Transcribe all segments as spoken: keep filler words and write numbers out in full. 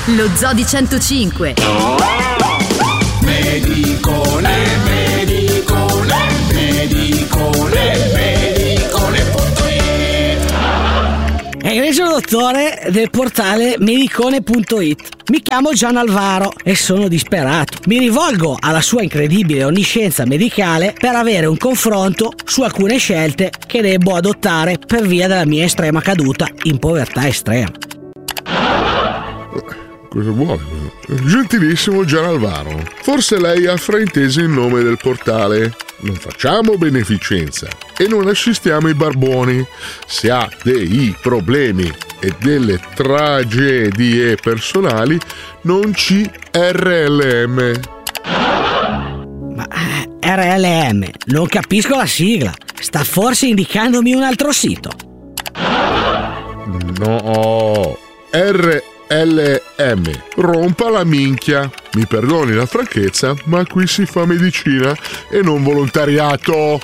Lo Zoo di centocinque. Medicole, medicole, medicole, medicole punto it. Egregio dottore del portale medicone punto it. Mi chiamo Gian Alvaro e sono disperato. Mi rivolgo alla sua incredibile onniscienza medicale per avere un confronto su alcune scelte che devo adottare per via della mia estrema caduta in povertà estrema. Cosa vuole? Gentilissimo Gian Alvaro, forse lei ha frainteso il nome del portale. Non facciamo beneficenza e non assistiamo i barboni. Se ha dei problemi e delle tragedie personali, non ci R L M. Ma R L M, non capisco la sigla. Sta forse indicandomi un altro sito? No, R L M, rompa la minchia. Mi perdoni la franchezza, ma qui si fa medicina e non volontariato.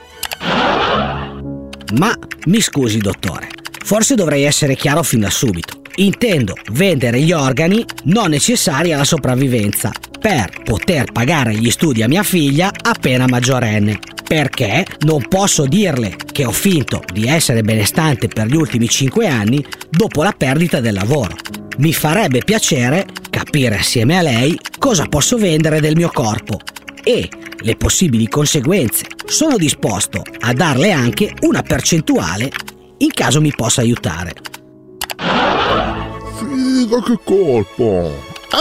Ma mi scusi dottore, forse dovrei essere chiaro fin da subito. Intendo vendere gli organi non necessari alla sopravvivenza per poter pagare gli studi a mia figlia appena maggiorenne, perché non posso dirle che ho finto di essere benestante per gli ultimi cinque anni dopo la perdita del lavoro. Mi farebbe piacere capire assieme a lei cosa posso vendere del mio corpo e le possibili conseguenze. Sono disposto a darle anche una percentuale in caso mi possa aiutare. Figa, che colpo!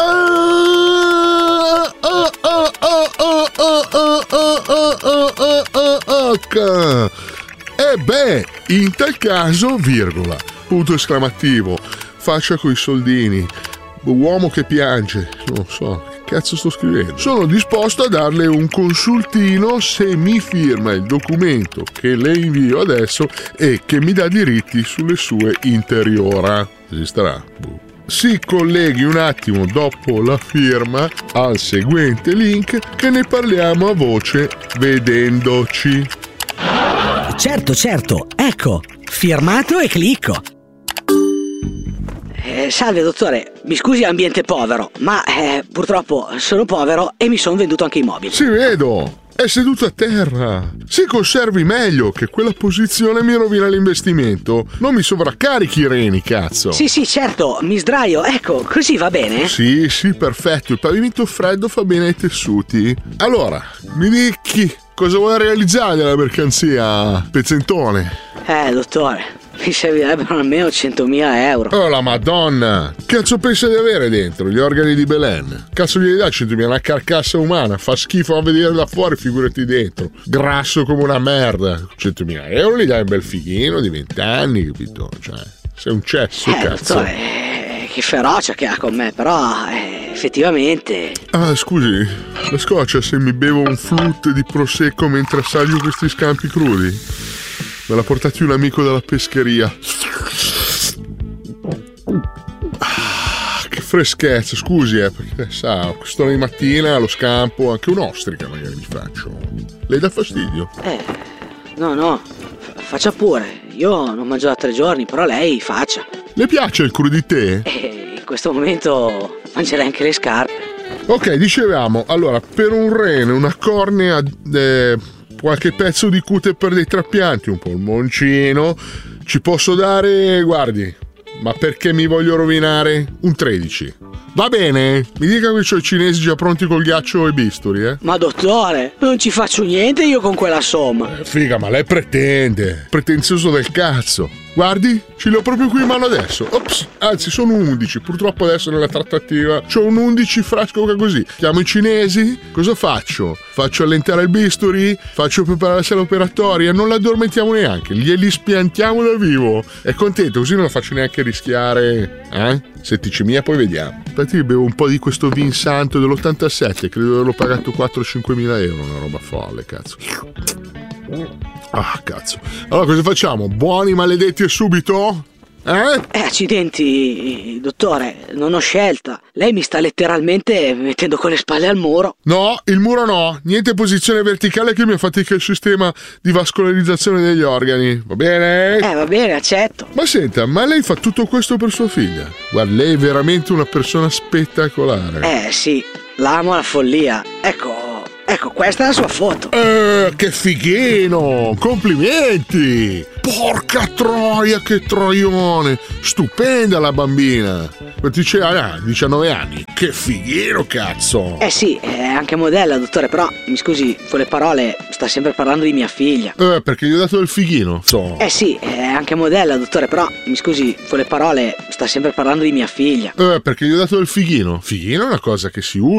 Ah, ah, ah, ah, ah, ah, ah, ah, ah, ah, ah, ah. E beh, in tal caso, virgola, punto esclamativo, faccia coi soldini, uomo che piange, non so, che cazzo sto scrivendo. Sono disposto a darle un consultino se mi firma il documento che le invio adesso e che mi dà diritti sulle sue interiora. Esisterà? Boh. Si colleghi un attimo dopo la firma al seguente link che ne parliamo a voce vedendoci. Certo, certo, ecco, firmato e clicco. Eh, salve dottore, mi scusi ambiente povero, ma eh, purtroppo sono povero e mi sono venduto anche i mobili. Sì, vedo! È seduto a terra. Si conservi meglio, che quella posizione mi rovina l'investimento. Non mi sovraccarichi i reni, cazzo. Sì, sì, certo, mi sdraio. Ecco, così va bene? Sì, sì, perfetto. Il pavimento freddo fa bene ai tessuti. Allora, mi dici cosa vuoi realizzare della mercanzia, pezzentone? Eh, dottore, mi servirebbero almeno centomila euro. Oh, la madonna! Cazzo pensa di avere dentro? Gli organi di Belen? Cazzo gli dà centomila? Una carcassa umana. Fa schifo a vedere da fuori, figurati dentro. Grasso come una merda. centomila euro gli dai un bel fighino di venti anni, capito? Cioè, sei un cesso, eh, cazzo. Dottore, che ferocia che ha con me, però eh, effettivamente... Ah, scusi, la scoccia se mi bevo un flute di prosecco mentre assaggio questi scampi crudi? Me l'ha portati un amico dalla pescheria. Ah, che freschezza, scusi, eh, perché sa, quest'ora di mattina allo scampo anche un'ostrica magari mi faccio. Lei dà fastidio? Eh, no, no, f- faccia pure. Io non mangio da tre giorni, però lei faccia. Le piace il crudité? Eh, in questo momento mangerei anche le scarpe. Ok, dicevamo, allora, per un rene, una cornea... Eh, qualche pezzo di cute per dei trapianti, un polmoncino, ci posso dare, guardi, ma perché mi voglio rovinare? Un tredici. Va bene? Mi dica che c'ho i cinesi già pronti col ghiaccio e bisturi, eh? Ma dottore, non ci faccio niente io con quella somma. Eh, figa, ma lei pretende. Pretenzioso del cazzo. Guardi, ce li ho proprio qui in mano adesso. Ops, anzi sono undici. Purtroppo adesso nella trattativa c'ho un undici frasco che così. Chiamo i cinesi, cosa faccio? Faccio allentare il bisturi? Faccio preparare la sala operatoria? Non la addormentiamo neanche, glieli spiantiamo da vivo. È contento, così non la faccio neanche rischiare, eh? Setticimila, poi vediamo. Infatti bevo un po' di questo vin santo dell'ottantasette, credo di averlo pagato quattro cinque mila euro, una roba folle, cazzo. Ah, cazzo. Allora cosa facciamo? Buoni, maledetti e subito? Eh? Eh, accidenti, dottore, non ho scelta. Lei mi sta letteralmente mettendo con le spalle al muro. No, il muro no. Niente posizione verticale che mi affatica il sistema di vascolarizzazione degli organi. Va bene? Eh, va bene, accetto. Ma senta, ma lei fa tutto questo per sua figlia? Guarda, lei è veramente una persona spettacolare. Eh, sì, l'amo alla follia. Ecco, ecco, questa è la sua foto. Eh, che fighino! Complimenti! Porca troia, che troione! Stupenda la bambina! Quanti c'è? Ah, diciannove anni. Che fighino, cazzo! Eh sì, è anche modella, dottore, però, mi scusi, con le parole sta sempre parlando di mia figlia. Eh, perché gli ho dato del fighino, so. Eh sì, è anche modella, dottore, però, mi scusi, con le parole sta sempre parlando di mia figlia. Eh, perché gli ho dato del fighino. Fighino è una cosa che si usa.